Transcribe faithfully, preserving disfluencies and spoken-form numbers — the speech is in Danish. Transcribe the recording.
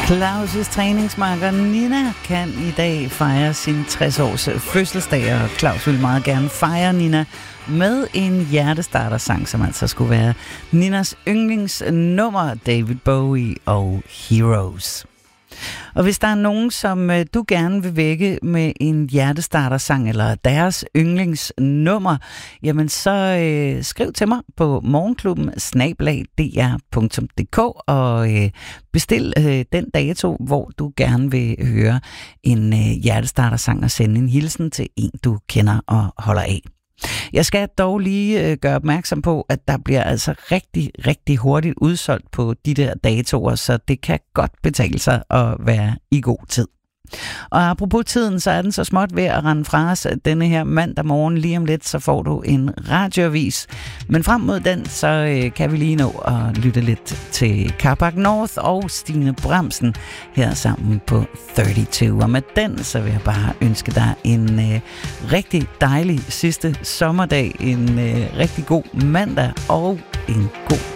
Claus' træningsmarker Nina kan i dag fejre sin tres års fødselsdag, og Claus vil meget gerne fejre Nina med en hjertestarter-sang, som altså skulle være Ninas yndlingsnummer, David Bowie og Heroes. Og hvis der er nogen, som øh, du gerne vil vække med en hjertestarter-sang eller deres yndlingsnummer, jamen så øh, skriv til mig på morgenklubben snabel-a d r punktum d k og øh, bestil øh, den dato, hvor du gerne vil høre en øh, hjertestarter-sang og sende en hilsen til en, du kender og holder af. Jeg skal dog lige øh, gøre opmærksom på, at der bliver altså rigtig, rigtig hurtigt udsolgt på de der datoer, så det kan godt betale sig at være i god tid. Og apropos tiden, så er den så småt ved at rende fra os denne her mandag morgen. Lige om lidt, så får du en radioavis. Men frem mod den, så øh, kan vi lige nå at lytte lidt til Carpark North og Stine Bramsen her sammen på treogtredive. Og med den, så vil jeg bare ønske dig en øh, rigtig dejlig sidste sommerdag, en øh, rigtig god mandag og en god